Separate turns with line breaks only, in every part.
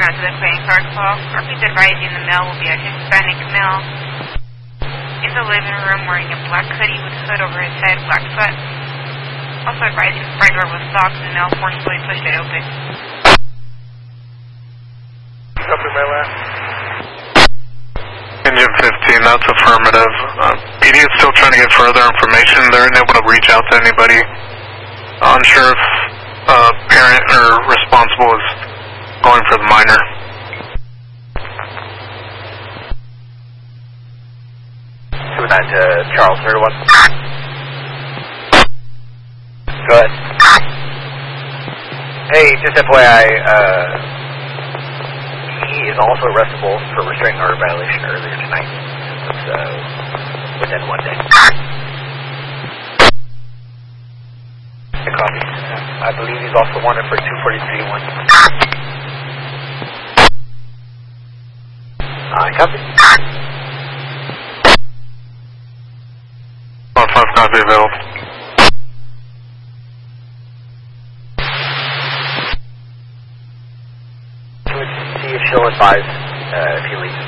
out to the Queen Park call. RP's advising the male will be a Hispanic male in the living room wearing a black hoodie with hood over his head, black sweat. Also advising the front door was locked and the male forcefully pushed it open.
Copy my last.
Engine 15, that's affirmative. PD is still trying to get further information. They're unable to reach out to anybody. Unsure if parent or responsible is going for the minor.
Charles, 31. Go ahead. Hey, just FYI, he is also arrestable for restraining order violation earlier tonight. So, within 1 day. I copy. I believe he's also wanted for 243-1. I copy.
1-5 copy available.
See if she'll advise if he leaves.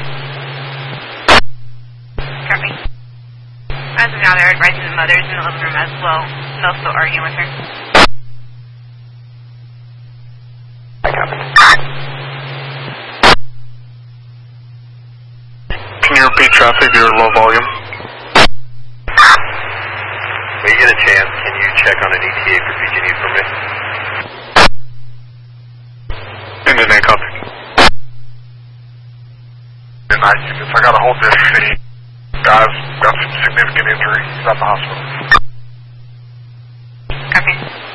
Copy. As of now, they're advising the mothers in the living room as well. And they'll still argue with her.
I copy.
Can you repeat traffic? You're low volume.
When you get a chance, can you check on an ETA for PG&E for me?
Engine 8 copy.
And I got a hold of this. The guy's got some significant injury. He's at the hospital.
Copy.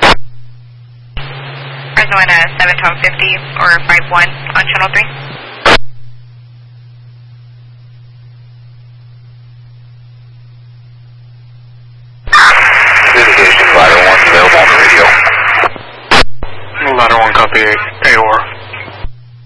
Are going to 71250 or 51 on channel 3?
Ladder 1 copy 8.